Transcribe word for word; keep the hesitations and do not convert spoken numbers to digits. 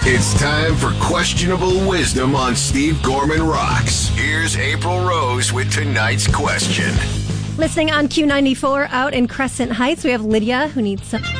It's time for Questionable Wisdom on Steve Gorman Rocks. Here's April Rose with tonight's question. Listening on Q ninety-four out in Crescent Heights, we have Lydia who needs some